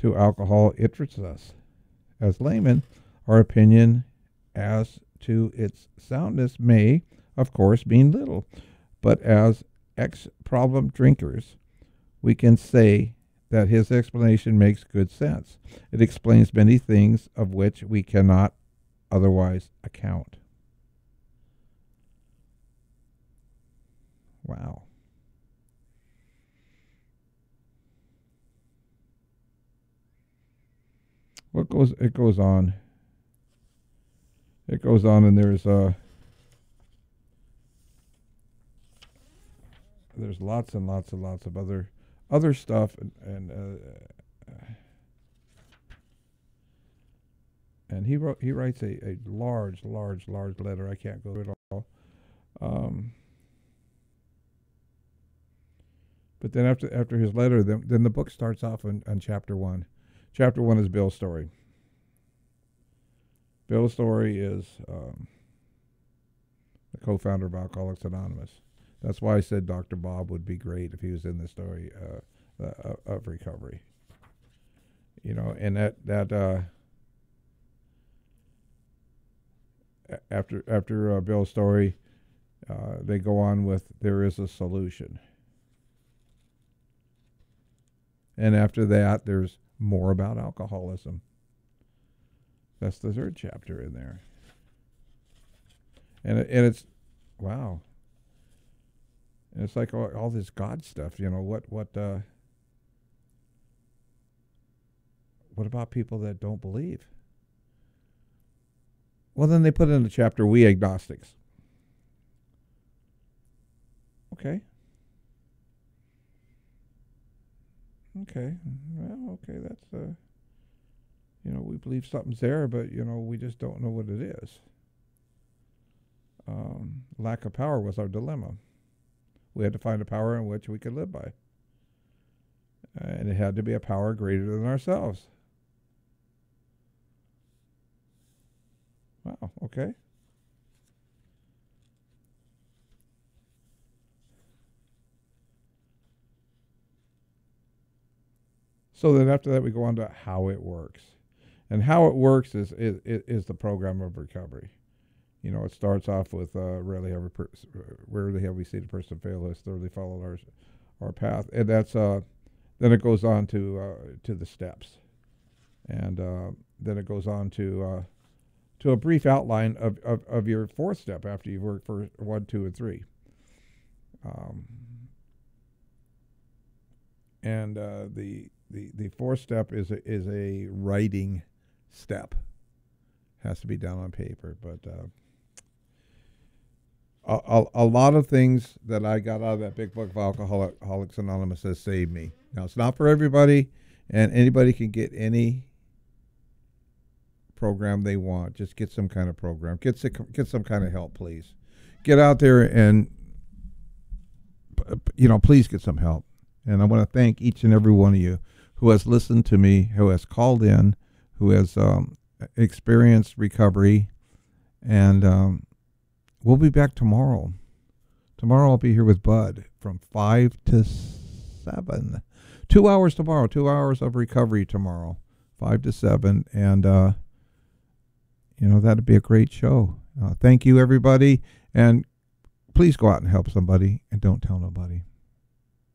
to alcohol interests us. As laymen, our opinion as to its soundness may, of course, mean little, but as ex-problem drinkers, we can say that his explanation makes good sense. It explains many things of which we cannot otherwise account. Wow. It goes on. It goes on, and there's lots and lots and lots of other stuff, and he writes a large letter. I can't go through it all. But then after his letter, then the book starts off on chapter 1. Chapter 1 is Bill's story. Bill's story is the co-founder of Alcoholics Anonymous. That's why I said Dr. Bob would be great if he was in the story of recovery. You know, and that after Bill's story, they go on with there is a solution. And after that, there's more about alcoholism. That's the third chapter in there. And it's, wow. And it's like all this God stuff, you know, what about people that don't believe? Well, then they put in the chapter, we agnostics. Okay. Okay. Well, okay, that's, you know, we believe something's there, but, you know, we just don't know what it is. Lack of power was our dilemma. We had to find a power in which we could live by. And it had to be a power greater than ourselves. Wow, okay. So then after that, we go on to how it works. And how it works is the program of recovery. You know, it starts off with rarely have we seen a person fail has thoroughly followed our path, and that's then it goes on to the steps, and then it goes on to a brief outline of your fourth step after you've worked for 1, 2, and 3. And the fourth step is a writing step. Has to be done on paper, but a lot of things that I got out of that big book of Alcoholics Anonymous has saved me. Now, it's not for everybody, and anybody can get any program they want. Just get some kind of program. Get some kind of help, please. Get out there and, you know, please get some help. And I want to thank each and every one of you who has listened to me, who has called in, who has experienced recovery, and we'll be back tomorrow. Tomorrow I'll be here with Bud from 5 to 7. 2 hours tomorrow. 2 hours of recovery tomorrow. 5 to 7. And, you know, that'd be a great show. Thank you, everybody. And please go out and help somebody and don't tell nobody.